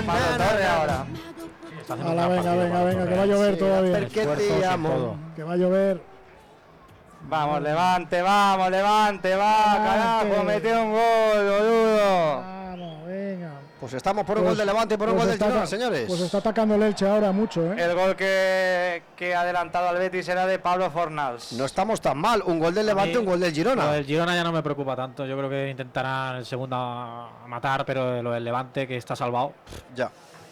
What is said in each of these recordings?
Torre ahora. Venga, que va a llover todavía. Que va a llover. Vamos, Levante, va, carajo, metió un gol, boludo. Vamos, venga. Pues estamos por un gol de Levante y por un gol del Girona, señores. Pues está atacando el Elche ahora mucho, ¿eh? El gol que ha adelantado al Betis era de Pablo Fornals. No estamos tan mal, un gol del Levante, un gol del Girona. Lo del Girona ya no me preocupa tanto, yo creo que intentarán el segundo a matar, pero lo del Levante que está salvado. Ya.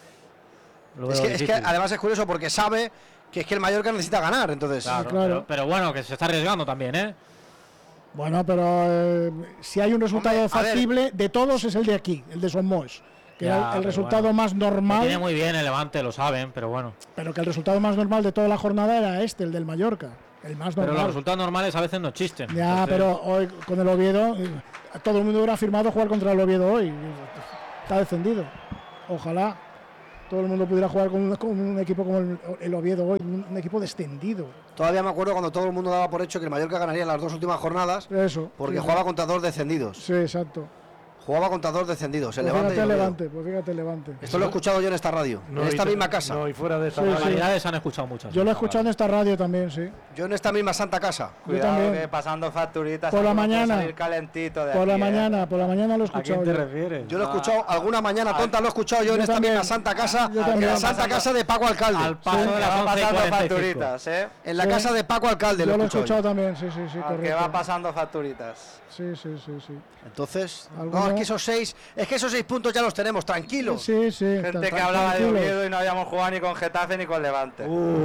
Es que además es curioso porque sabe que es que el Mallorca necesita ganar, entonces. Claro. Pero bueno, que se está arriesgando también, ¿eh? Bueno, pero si hay un resultado factible de todos es el de aquí, el de Somos, que era el resultado más normal. Tiene muy bien el Levante, lo saben, pero bueno. Pero que el resultado más normal de toda la jornada era el del Mallorca, el más normal. Pero los resultados normales a veces no existen. Ya, pero hoy con el Oviedo, todo el mundo hubiera firmado jugar contra el Oviedo hoy. Está descendido. Ojalá todo el mundo pudiera jugar con un equipo como el Oviedo hoy, un equipo descendido. Todavía me acuerdo cuando todo el mundo daba por hecho que el Mallorca ganaría las dos últimas jornadas. Eso. Porque jugaba contra dos descendidos. Sí, exacto. Jugaba contra dos descendidos. Pues fíjate el Levante. Esto lo he escuchado yo en esta radio, en esta misma casa. No, y fuera de esta realidades han escuchado muchas. Yo lo he escuchado en esta radio también, sí. Yo en esta misma santa casa. Cuidado que pasando facturitas. Por la mañana. Salir calentito de por aquí, la mañana lo he escuchado. ¿A quién te refieres? Yo lo he escuchado alguna mañana tonta, lo he escuchado yo en esta misma santa casa, en la santa casa de Paco Alcalde. Al paso de las pasando facturitas, En la casa de Paco Alcalde lo he escuchado también, sí, correcto. Que va pasando facturitas. Sí. Entonces, no, es que esos 6 puntos ya los tenemos, tranquilos. Sí. Gente que hablaba de Oviedo y no habíamos jugado ni con Getafe ni con Levante.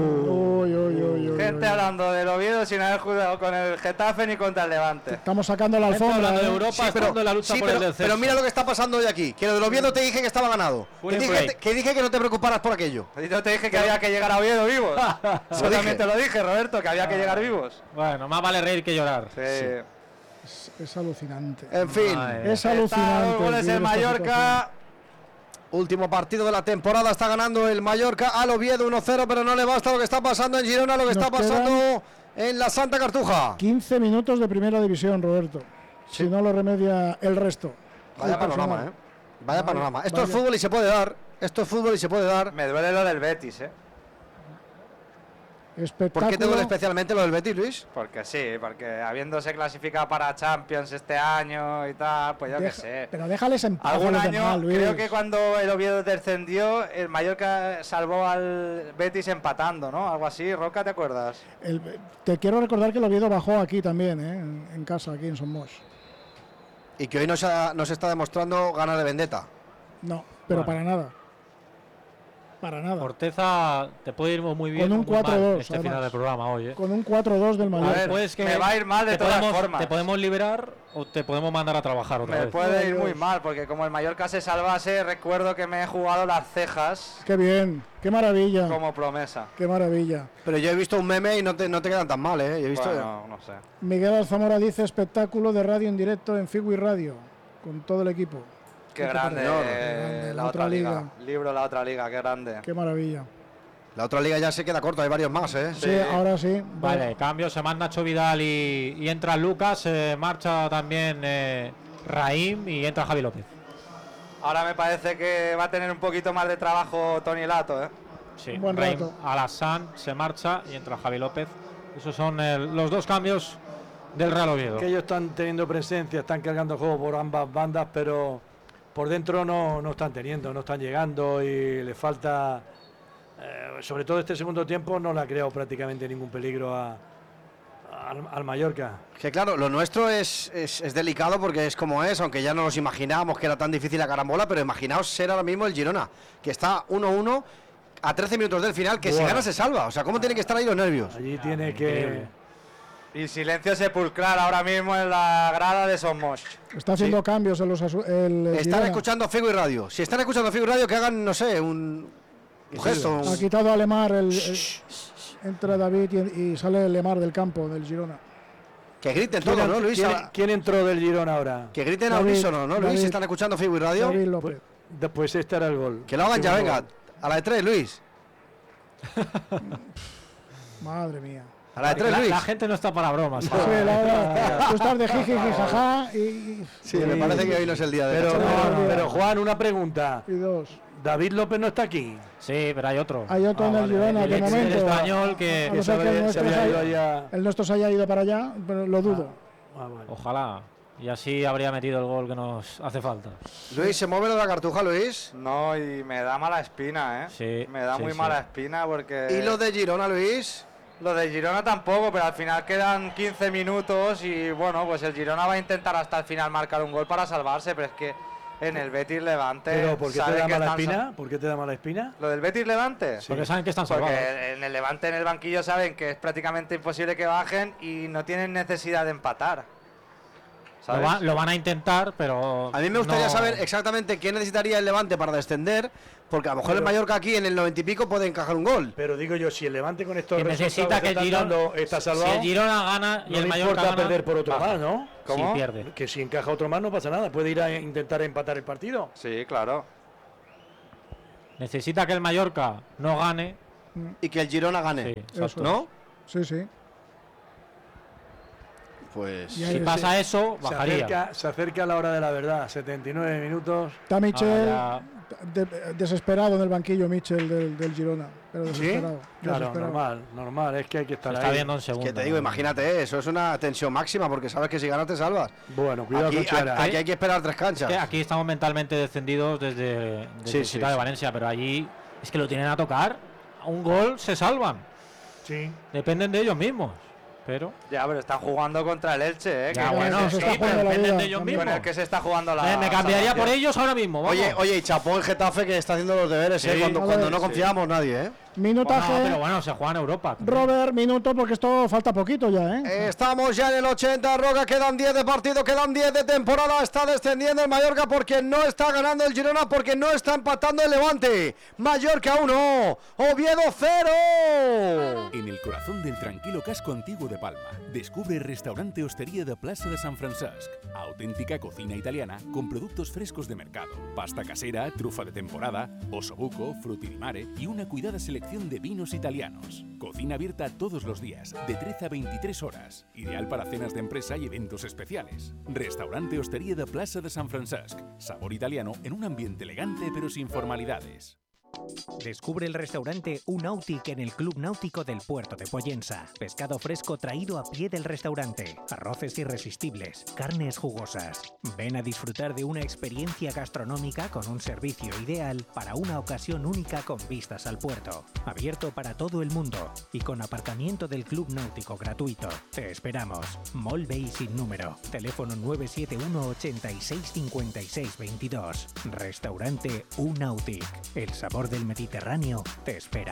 Gente hablando del Oviedo sin haber jugado con el Getafe ni contra el Levante. Estamos sacando la alfombra de Europa, pero la lucha por el descenso. Pero mira lo que está pasando hoy aquí, que lo del Oviedo te dije que estaba ganado. Que dije que no te preocuparas por aquello. Yo te dije que había que llegar a Oviedo vivos. Yo también te lo dije, Roberto, que había que llegar vivos. Bueno, más vale reír que llorar. Es alucinante. En fin, es alucinante. Goles el Mallorca. Último partido de la temporada, está ganando el Mallorca al Oviedo 1-0, pero no le basta lo que está pasando en Girona, lo que está pasando en la Santa Cartuja. 15 minutos de primera división, Roberto. Si no lo remedia el resto. Vaya panorama, Vaya panorama. Esto es fútbol y se puede dar. Me duele lo del Betis, ¿Por qué te duele especialmente lo del Betis, Luis? Porque sí, porque habiéndose clasificado para Champions este año y tal, pues yo qué sé. Pero déjales en paz. Algún año, creo que cuando el Oviedo descendió, el Mallorca salvó al Betis empatando, ¿no? Algo así, Roca, ¿te acuerdas? Te quiero recordar que el Oviedo bajó aquí también, en casa, aquí en Somos. Y que hoy nos está demostrando ganas de vendetta. No, pero para nada. Para nada. Corteza te puede ir muy bien. Con un 4-2 este final del programa hoy. Con un 4-2 del Mallorca. A ver, me va a ir mal de todas formas. Te podemos liberar o te podemos mandar a trabajar otra vez. Me puede ir muy mal, porque como el Mallorca se salvase, recuerdo que me he jugado las cejas. Qué bien, qué maravilla. Como promesa. Qué maravilla. Pero yo he visto un meme y no te quedan tan mal, Yo he visto. Bueno, no sé. Miguel Alzamora dice espectáculo de radio en directo en Figui Radio, con todo el equipo. Qué grande, la otra liga. Libro La Otra Liga, qué grande. Qué maravilla. La otra liga ya se queda corta, hay varios más, Sí, ahora sí. Vale, cambio, se manda Nacho Vidal y entra Lucas, marcha también Raim y entra Javi López. Ahora me parece que va a tener un poquito más de trabajo Toni Lato, Sí, buen Raim rato. Alassane se marcha y entra Javi López. Esos son los dos cambios del Real Oviedo. Que ellos están teniendo presencia, están cargando juego por ambas bandas, pero por dentro no están teniendo, no están llegando y le falta, sobre todo este segundo tiempo, no le ha creado prácticamente ningún peligro al Mallorca. Que claro, lo nuestro es delicado porque es como es, aunque ya no nos imaginábamos que era tan difícil la carambola, pero imaginaos ser ahora mismo el Girona, que está 1-1 a 13 minutos del final, que si gana se salva. O sea, ¿cómo tienen que estar ahí los nervios? Allí tiene que... Y silencio sepulcral ahora mismo en la grada de Somos. Está haciendo cambios en los están escuchando Figo y Radio. Si están escuchando Figo y Radio, que hagan, no sé, un gesto. Ha quitado a Lemar, entra David y sale Lemar del campo del Girona. Que griten todos, ¿no, Luis? ¿Quién entró del Girona ahora? Que griten a unísono, ¿no, Luis? Si están escuchando Figo y Radio. David López. Pues este era el gol. Que lo hagan ya, venga. A la de 3, Luis. Madre mía. A la de 3, Luis. La gente no está para bromas. Sí, tú estás de jiji, jaja y... Sí, me parece que hoy no es el día de pero Juan, una pregunta. Y dos. David López no está aquí. Sí, pero hay otro. Hay otro en el Girona, el de ex momento. español que... A no ser que el nuestro se haya ido para allá, pero lo dudo. Vale. Ojalá. Y así habría metido el gol que nos hace falta. Luis, ¿se mueve lo de la Cartuja, Luis? No, y me da mala espina, ¿eh? Sí, Me da sí, muy sí. mala espina porque... ¿Y lo de Girona, Luis? Lo de Girona tampoco, pero al final quedan 15 minutos y bueno, pues el Girona va a intentar hasta el final marcar un gol para salvarse, pero es que en el Betis Levante... ¿Pero por qué te sabe da que mala están espina? ¿Por qué te da mala espina? ¿Lo del Betis Levante? Porque saben que están salvados. Porque en el Levante, en el banquillo, saben que es prácticamente imposible que bajen y no tienen necesidad de empatar. ¿Sabes? Lo van a intentar, pero... A mí me gustaría no- saber exactamente qué necesitaría el Levante para descender, porque a lo mejor el Mallorca aquí en el 90 y pico puede encajar un gol. Pero digo yo, si el Levante con estos Que necesita resultados que el está Girona... dando está salvado, Si el Girona gana y no el le Mallorca importa gana... perder por otro baja. más, ¿no? ¿Cómo? Sí, pierde. Que si encaja otro más no pasa nada, puede ir a intentar empatar el partido. Sí, claro. Necesita que el Mallorca no gane. Y que el Girona gane, Sí, Eso exacto. ¿no? Sí, sí. Pues... Y Si ahí pasa eso, bajaría. Se acerca la hora de la verdad, 79 minutos. está Michel Ahora desesperado en el banquillo, Michel del Girona. Pero ¿Sí? desesperado. Claro, desesperado. normal, es que hay que Se estar está ahí. viendo en segundo. Que te digo, imagínate, eso es una tensión máxima, porque sabes que si ganas te salvas. Bueno, cuidado Aquí, con Chara. aquí hay que esperar 3 Es canchas. que aquí estamos mentalmente descendidos desde Sí, el sí, Ciudad de sí. Valencia, pero allí es que lo tienen a tocar. A un gol se salvan. Sí. Dependen de ellos mismos. Pero... Ya, pero están jugando contra el Elche, ¿eh? Ya, Que- bueno, se sí, está pero jugando la dependen vida de ellos también. con mismos. el que se está jugando la... Me cambiaría por salvación. ellos ahora mismo. Vamos. Oye, y chapó el Getafe que está haciendo los deberes, Sí. cuando A ver, no sí. confiamos nadie, ¿eh? Minutaje. Bueno, pero bueno, se juega en Europa. Robert, minuto, porque esto falta poquito ya, ¿eh? Estamos ya en el 80, Roca, quedan 10 de partido, quedan 10 de temporada, está descendiendo el Mallorca porque no está ganando el Girona, porque no está empatando el Levante. Mallorca 1, Oviedo 0. En el corazón del tranquilo casco antiguo de Palma, descubre el restaurante Hostería de Plaza de San Francesc. Auténtica cocina italiana con productos frescos de mercado, pasta casera, trufa de temporada, osobuco, frutti di mare y una cuidada selección de vinos italianos. Cocina abierta todos los días, de 13 a 23 horas. Ideal para cenas de empresa y eventos especiales. Restaurante Hostería de Plaza de San Francesc. Sabor italiano en un ambiente elegante pero sin formalidades. Descubre el restaurante Unautic en el Club Náutico del Puerto de Pollensa. Pescado fresco traído a pie del restaurante. Arroces irresistibles. Carnes jugosas. Ven a disfrutar de una experiencia gastronómica con un servicio ideal para una ocasión única con vistas al puerto. Abierto para todo el mundo y con aparcamiento del Club Náutico gratuito. Te esperamos. Mall Bay sin número. Teléfono 971 86 56 22. Restaurante Unautic. El sabor del Mediterráneo te espera.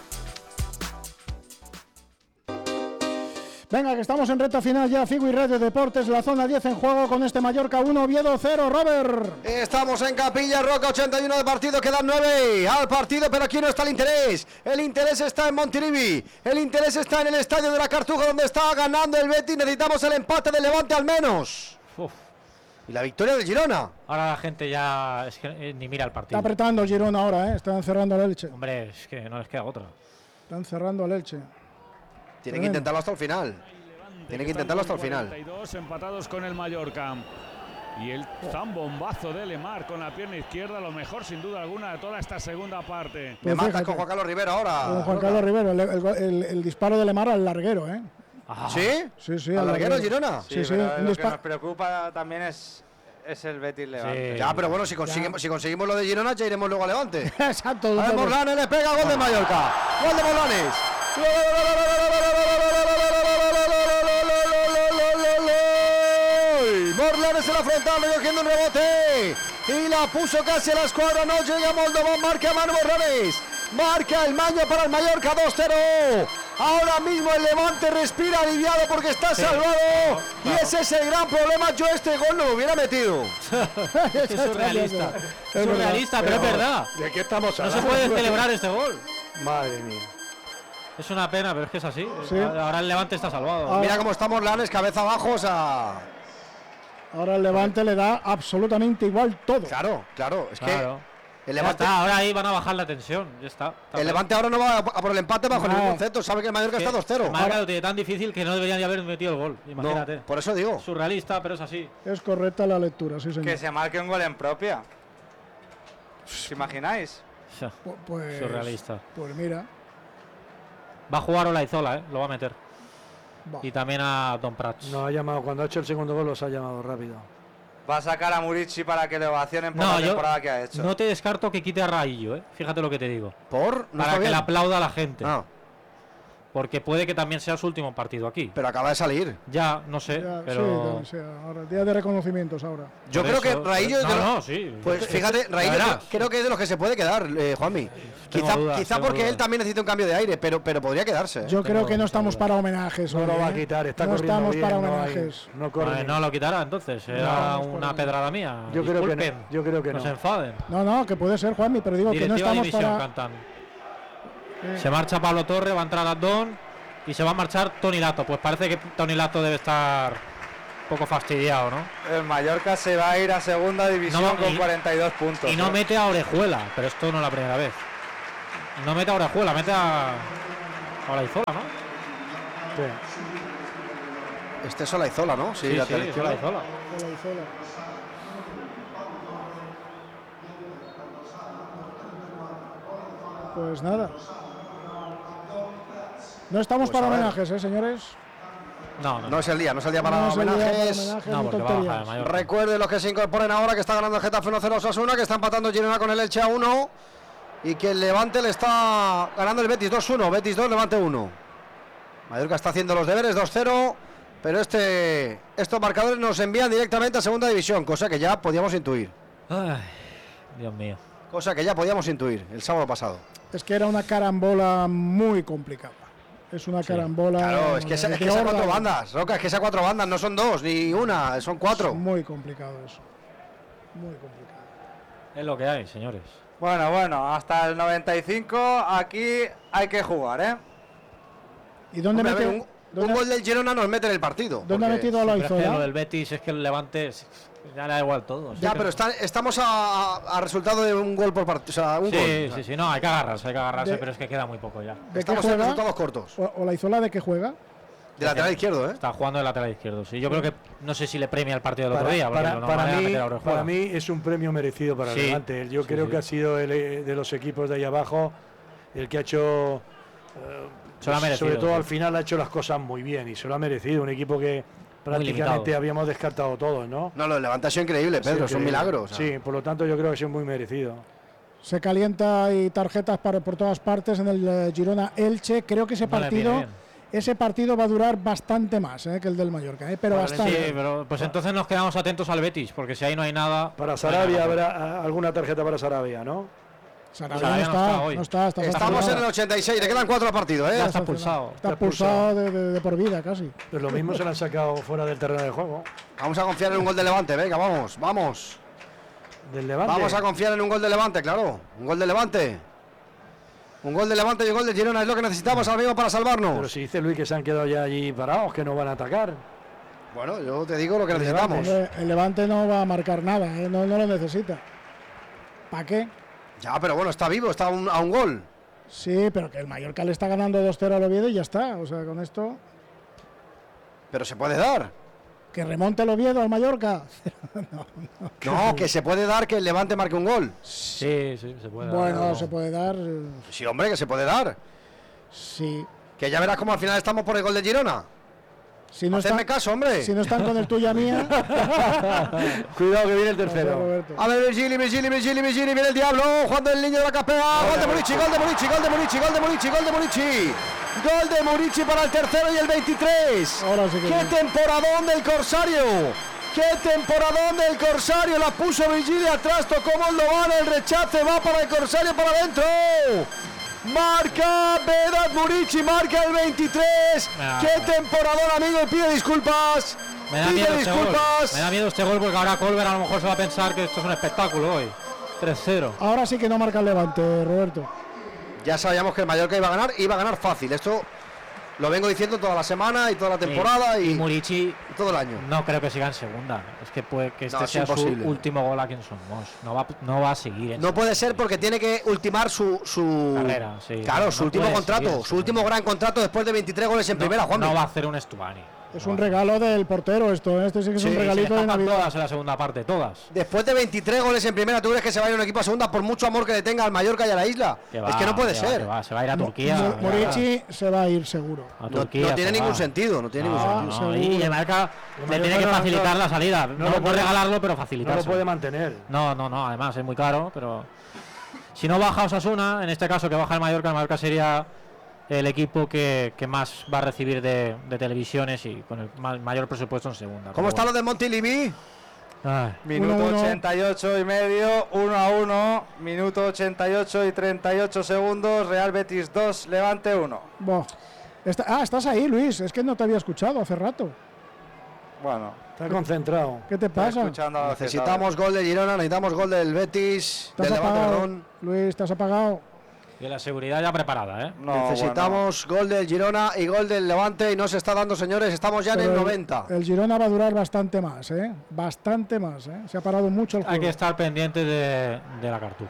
Venga, que estamos en recta final ya. Figo y Red de Deportes, la zona 10 en juego con este Mallorca 1, Oviedo 0, Robert. Estamos en Capilla, Roca, 81 de partido, quedan 9 al partido, pero aquí no está el interés. El interés está en Montilivi, el interés está en el estadio de la Cartuja, donde está ganando el Betis. Necesitamos el empate del Levante al menos. Uf. Y la victoria del Girona. Ahora la gente ya es que ni mira el Está partido. apretando el Girona ahora, ¿eh? Están cerrando al Elche. Hombre, es que no les queda otra. Están cerrando al Elche. Tienen que intentarlo hasta el final. Tienen que intentarlo hasta el final. 42 empatados con el Mallorca. Y el zambombazo de Lemar con la pierna izquierda, lo mejor sin duda alguna de toda esta segunda parte. Me Pues matas fíjate, con Juan Carlos Rivero ahora. con Juan Roca. Carlos Rivero, el disparo de Lemar al larguero, ¿eh? ¿Sí? Sí, sí. ¿Al larguero el Girona? Sí, sí, pero un lo que disparo. nos preocupa también es el Betis Levante. Sí. Ya, pero bueno, si conseguimos lo de Girona, ya iremos luego a Levante. Exacto. A ver, entonces. Morlanes le pega, gol de Mallorca. Gol de Morlanes. Morlanes en la frontal, recogiendo un rebote. Y la puso casi a la escuadra. No llega Moldova, marca Manu Morlanes. Marca el Maño para el Mallorca 2-0. Ahora mismo el Levante respira aliviado porque está salvado. Y ese es el gran problema. Yo este gol no lo hubiera metido. Es surrealista. Es surrealista, pero es verdad. ¿De qué estamos No hablando? se puede celebrar este gol. Madre mía. Es una pena, pero es que es así. Sí. Ahora el Levante está salvado. Ah. Mira cómo está Morlanes, cabeza abajo. O sea, Ahora el Levante le da absolutamente igual todo. claro. Es Claro. que el Ya Levante, está, ahora ahí van a bajar la tensión. Ya está. el Levante ahora no va a por el empate bajo No. ningún concepto. Sabe que el Mallorca está 2-0. Mallorca lo tiene tan difícil que no deberían de haber metido el gol. Imagínate. No, por eso digo. Surrealista, pero es así. Es correcta la lectura, sí, señor. Que se marque un gol en propia. ¿Os imagináis? Pues, surrealista. Pues mira. Va a jugar Olaizola, lo va a meter. Va. Y también a Don Prats. No ha llamado, cuando ha hecho el segundo gol los ha llamado rápido. Va a sacar a Murici para que le ovacionen por la temporada que ha hecho. No te descarto que quite a Raillo, Fíjate lo que te digo. ¿Por? ¿No para está que bien? le aplauda a la gente. Ah, Porque puede que también sea su último partido aquí. pero acaba de salir. Ya, no sé, Ya, pero... sí, ahora, día de reconocimientos ahora. Yo Por creo eso, que Raillo... sí. Pues fíjate, Raillo verás. creo que es de los que se puede quedar, Juanmi. Tengo dudas, Quizá tengo porque dudas. él también necesita un cambio de aire, pero podría quedarse. Yo creo que no estamos dudas. para homenajes. No hoy, lo va a ¿eh? quitar, está no corriendo estamos bien, para no hay- homenajes. no corre bien. No lo quitará entonces, era No, una pedrada mía. Yo creo que no, Disculpen, yo creo que no no. se enfaden. No, que puede ser, Juanmi, pero digo que no Directiva de estamos división para. cantan. Se marcha Pablo Torre, va a entrar Addon y se va a marchar Toni Lato. Pues parece que Toni Lato debe estar un poco fastidiado, ¿no? El Mallorca se va a ir a segunda división No, con y- 42 puntos. Y no mete a Orejuela, pero esto no es la primera vez. No mete a Orejuela, mete a Olaizola, ¿no? Sí. Este es Olaizola, ¿no? Sí, lateral es izquierdo. Olaizola. Olaizola. Pues nada. No estamos Pues para a ver. homenajes, señores. No es el día, no es el día para No es el día para homenajes. homenajes No, ni porque va a bajar tonterías. el Mallorca. Recuerden los que se incorporen ahora que está ganando el Getafe 1-0 Osasuna, que está empatando Girona con el Elche a 1 y que el Levante le está ganando el Betis 2-1, Betis 2, Levante 1. Mallorca está haciendo los deberes 2-0, pero estos marcadores nos envían directamente a segunda división, cosa que ya podíamos intuir. Ay, Dios mío. Cosa que ya podíamos intuir el sábado pasado. Es que era una carambola muy complicada. Es una carambola. Claro, es que es a de cuatro órgano. bandas, Roca, es que es a 4 bandas, no son 2 ni una, son 4. Es muy complicado eso. Muy complicado. Es lo que hay, señores. Bueno, hasta el 95 aquí hay que jugar, ¿eh? ¿Y dónde Hombre, a ver, mete? un ¿Dónde, gol del Girona nos mete en el partido. ¿dónde ha porque- metido a Pero es que lo Olaizola? del Betis es que el Levante ya le da igual todo. Ya, pero estamos a resultado de un gol por partido, o sea, un Sí, gol. sí, no, hay que agarrarse, De- pero es que queda muy poco ya. ¿De qué Estamos en juega? resultados cortos. ¿Olaizola de qué juega? De lateral izquierdo, ¿eh? Está jugando de lateral izquierdo, sí. Yo creo que no sé si le premia el partido del otro día, porque lo normal para era mí, meter a Orejuela. para mí es un premio merecido para Sí, el Levante. Yo sí, creo sí. que ha sido de los equipos de ahí abajo el que ha hecho, Se lo ha merecido, sobre todo sí. al final ha hecho las cosas muy bien y se lo ha merecido. Un equipo que prácticamente limitado. habíamos descartado todos, ¿no? No, lo del Levante ha sido increíble, Pedro, es un increíble. milagro. o sea. Sí, por lo tanto yo creo que ha sido muy merecido. Se calienta y tarjetas por todas partes en el Girona Elche. Creo que ese No le viene partido, bien. ese partido va a durar bastante más que el del Mallorca, pero Vale, bastante. Sí, pero pues entonces nos quedamos atentos al Betis, porque si ahí no hay nada. Para Sarabia habrá alguna tarjeta para Sarabia, ¿no? Sarabia Sarabia no no está está, hoy. no está Estamos sancionado. en el 86, le quedan 4 partidos, ¿eh? Ya está pulsado. Está pulsado de por vida casi. Pues lo mismo se lo han sacado fuera del terreno de juego. Vamos a confiar en un gol de Levante, venga, vamos. Del Levante. Vamos a confiar en un gol de Levante, claro. Un gol de Levante. Un gol de Levante y un gol de Girona es lo que necesitamos ahora mismo para salvarnos. Pero si dice Luis que se han quedado ya allí parados, que no van a atacar. Bueno, yo te digo lo que El necesitamos. Hombre, el Levante no va a marcar nada, no lo necesita. ¿Para qué? Ya, pero bueno, está vivo, está a un gol. Sí, pero que el Mallorca le está ganando 2-0 al Oviedo y ya está. O sea, con esto, Pero se puede dar. que remonte el Oviedo al Mallorca. No, que se puede dar que el Levante marque un gol. Sí, se puede. Bueno, dar. se puede dar. Sí, hombre, que se puede dar. Sí. Que ya verás cómo al final estamos por el gol de Girona. Si no, Hacedme caso, hombre. si no están con el tuya mía. Cuidado que viene el Gracias, tercero. Roberto. A ver, Virgili, viene el diablo, Juan del Niño de la Capea, gol de Murici, gol de Murici, gol de Murici, gol de Murici, gol de Murici, gol de Murici para el tercero y el 23. Ahora sí que ¡Qué sí. temporadón del Corsario! ¡Qué temporadón del Corsario! La puso Virgili atrás, tocó Moldován, el rechace va para el Corsario, para adentro. Marca Vedat Murici, marca el 23. Ah. ¡Qué temporadón, amigo! Y pide disculpas. Me da Pide miedo este gol. disculpas. Me da miedo este gol porque ahora Colbert a lo mejor se va a pensar que esto es un espectáculo hoy. 3-0. Ahora sí que no marca el Levante, Roberto. Ya sabíamos que el Mallorca iba a ganar fácil. Esto lo vengo diciendo toda la semana y toda la temporada Y y Murici todo el año. no creo que siga en segunda. Es que puede que este No, es sea su imposible. último gol aquí en Somos. No va a seguir en No puede ser porque tiene que ultimar su carrera. Sí. Claro, su No último puede contrato, seguir. su último gran contrato después de 23 goles en primera, Juan. No va a hacer un Estubani. Es un regalo del portero esto, este sí que es un regalito de Navidad. Todas en la segunda parte, todas. Después de 23 goles en primera, ¿tú crees que se va a ir un equipo a segunda por mucho amor que le tenga al Mallorca y a la isla? Es que no puede ser. Se va a ir a Turquía. Morici se va a ir seguro. A Turquía, no tiene ningún sentido, no tiene ningún sentido. Y el Mallorca le tiene que facilitar la salida. No lo puede regalarlo, pero facilitarlo. No lo puede mantener. No, además es muy caro, pero si no baja Osasuna, en este caso que baja el Mallorca sería el equipo que más va a recibir de televisiones y con el mayor presupuesto en segunda. ¿Cómo está lo de Montilivi? Minuto 88 y medio, 1-1, minuto 88 y 38 segundos, Real Betis 2, Levante 1. Estás ahí, Luis, es que no te había escuchado hace rato. Bueno, está concentrado. ¿Qué te pasa? Necesitamos gol de Girona, necesitamos gol del Betis, del Levante, perdón. Luis, ¿te has apagado? Y la seguridad ya preparada, ¿eh? Necesitamos gol del Girona y gol del Levante y no se está dando, señores, estamos ya en el 90. El Girona va a durar bastante más, ¿eh? Bastante más, ¿eh? Se ha parado mucho el juego. Hay que estar pendiente de la Cartuja.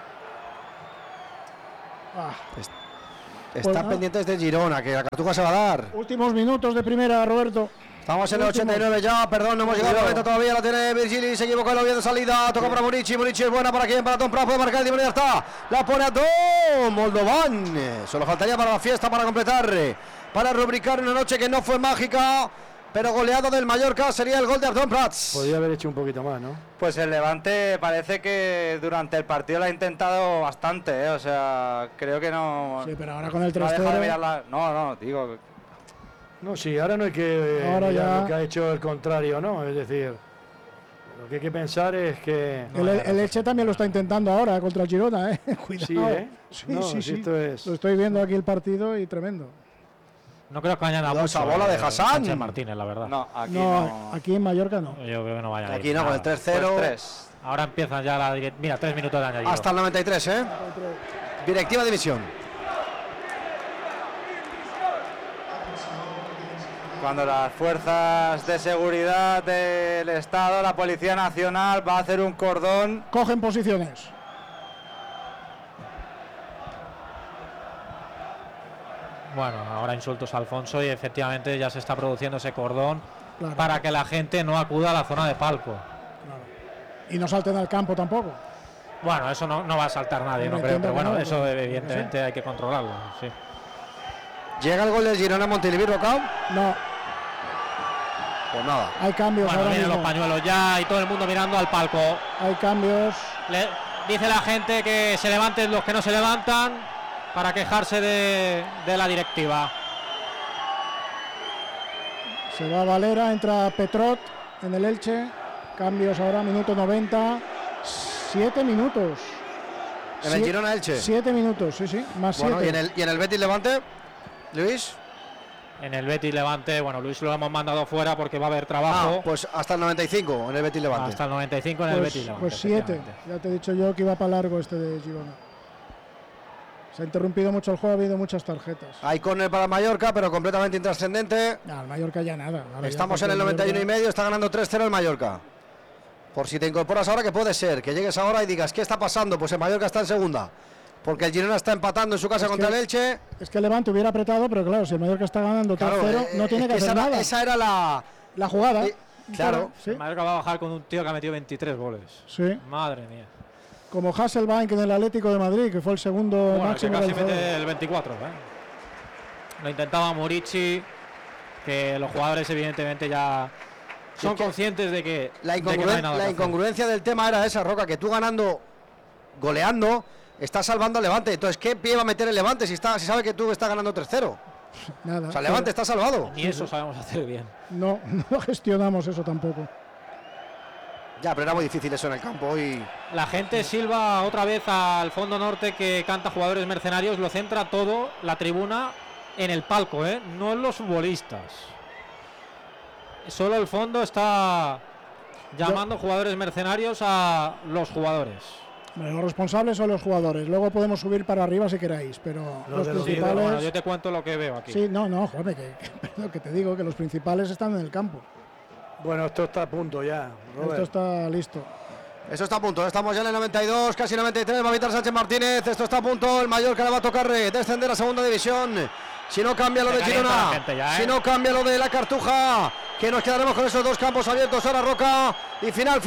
Está pendientes de Girona, que la Cartuja se va a dar. Últimos minutos de primera, Roberto. Estamos en el 89 ya, perdón, no hemos llegado al 90 todavía, la tiene Virgili, se equivocó el Oviedo de salida, toca para Murici es buena para quién, para Tom Prat, puede marcar el timón y ya está, la pone a Tom Moldovan, solo faltaría para la fiesta, para completar, para rubricar una noche que no fue mágica, pero goleado del Mallorca sería el gol de Arton Prats. Podría haber hecho un poquito más, ¿no? Pues el Levante parece que durante el partido lo ha intentado bastante, ¿eh? O sea, creo que no... Sí, pero ahora con el 3-0... No, digo... No, sí, ahora no hay que ahora ya... lo que ha hecho el contrario, ¿no? Es decir, lo que hay que pensar es que... El Elche también lo está intentando ahora contra el Girona, ¿eh? Cuidado. Sí, ¿eh? Sí. Esto es... Lo estoy viendo aquí el partido y tremendo. No creo que vayan a esa bola de Hassan. Sánchez Martínez, la verdad. No, aquí en Mallorca no. Yo creo que no vayan a ir. Aquí no, con el 3-0. Pues ahora empiezan ya la mira, 3 minutos de añadido. Hasta el 93, ¿eh? Directiva de división. Cuando las fuerzas de seguridad del Estado, la Policía Nacional, va a hacer un cordón. Cogen posiciones. Bueno, ahora insultos a Alfonso y efectivamente ya se está produciendo ese cordón para que la gente no acuda a la zona de palco. Y no salten al campo tampoco. Bueno, eso no va a saltar nadie, no creo, pero bueno, eso evidentemente hay que controlarlo. Sí. ¿Llega el gol del Girona Montilivi, Rocao? No. Pues nada. Hay cambios bueno, ahora vienen mismo. los pañuelos ya y todo el mundo mirando al palco. Hay cambios. Dice la gente que se levanten los que no se levantan para quejarse de la directiva. Se va Valera, entra Petrot en el Elche. Cambios ahora, minuto 90. 7 minutos. ¿En el Girona Elche? 7 minutos, sí, más 7. Bueno, ¿y en el Betis Levante, Luis? En el Betis Levante, bueno, Luis lo hemos mandado fuera porque va a haber trabajo. Pues hasta el 95 en el Betis Levante. Hasta el 95 en el Betis Levante. Pues 7, ya te he dicho yo que iba para largo este de Girona. Se ha interrumpido mucho el juego, ha habido muchas tarjetas. Hay córner para Mallorca, pero completamente intrascendente. No, el Mallorca ya nada. Estamos en el 91 y medio, está ganando 3-0 el Mallorca. Por si te incorporas ahora, que puede ser, que llegues ahora y digas, ¿qué está pasando? Pues el Mallorca está en segunda. Porque el Girona está empatando en su casa contra el Elche. Es que el Levante hubiera apretado, pero claro, si el Mallorca está ganando 3-0, no tiene que hacer nada. Esa era la jugada. Claro. Sí. El Mallorca va a bajar con un tío que ha metido 23 goles. Sí. Madre mía. Como Hasselbank en el Atlético de Madrid, que fue el segundo máximo. Que casi mete el 24. Lo intentaba Murici, que los jugadores evidentemente ya son conscientes de que la incongruencia del tema era esa, Roca, que tú ganando, goleando, estás salvando al Levante. Entonces, ¿qué pie va a meter el Levante si sabe que tú estás ganando 3-0? Nada. O sea, el Levante está salvado. Ni eso sabemos hacer bien. No gestionamos eso tampoco. Ya, pero era muy difícil eso en el campo y... La gente silba otra vez al fondo norte que canta Jugadores Mercenarios, lo centra todo, la tribuna, en el palco, no en los futbolistas. Solo el fondo está llamando Jugadores Mercenarios a los jugadores. Bueno, los responsables son los jugadores, luego podemos subir para arriba si queráis, pero los principales... Bueno, yo te cuento lo que veo aquí. Sí, joder, que te digo que los principales están en el campo. Bueno, esto está a punto ya, Robert. Esto está listo. Esto está a punto, estamos ya en el 92, casi 93, va a evitar Sánchez Martínez, esto está a punto, el Mallorca le va a tocar descender a segunda división. Si no cambia lo Se de calienta Girona, la gente ya, si no cambia lo de la Cartuja, que nos quedaremos con esos dos campos abiertos ahora, Roca. Y final.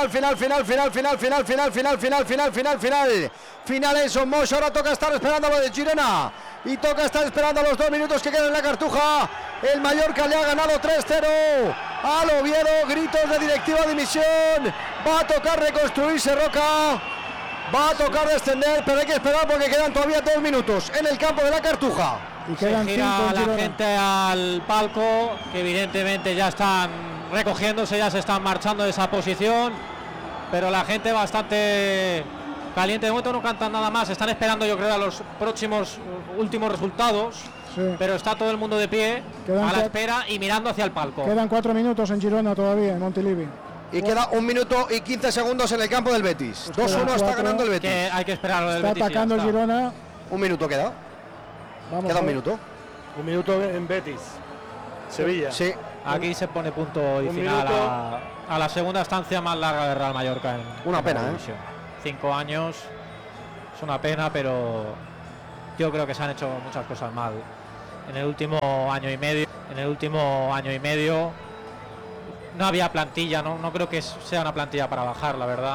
Final en Somos. Ahora toca estar esperando lo de Girona. Y toca estar esperando los 2 minutos que quedan en la Cartuja. El Mallorca le ha ganado 3-0 al Oviedo. Gritos de directiva de dimisión. Va a tocar reconstruirse, Roca. Va a tocar descender, pero hay que esperar porque quedan todavía 2 minutos en el campo de la Cartuja. Y Se quedan gira 5 en la Girona. gente al palco, que evidentemente ya están recogiéndose, ya se están marchando de esa posición, pero la gente bastante caliente. De momento no cantan nada más, están esperando yo creo a los próximos últimos resultados, Sí. pero está todo el mundo de pie Quedan a la cua- espera y mirando hacia el palco. Quedan 4 minutos en Girona todavía, en Montilivi. Y queda 1 minuto y 15 segundos en el campo del Betis. 2-1 está 4. ganando el Betis. Que hay que esperar lo del Está Betis y ya atacando el está. Girona. 1 minuto queda. Vamos, Queda 1 a ver. minuto. 1 minuto en Betis. Sevilla. Sí. Aquí se pone punto y Un final minuto. a la segunda estancia más larga de Real Mallorca en Una en pena, la ¿eh? división. 5 años, es una pena, pero yo creo que se han hecho muchas cosas mal en el último año y medio. No había plantilla, no creo que sea una plantilla para bajar, la verdad.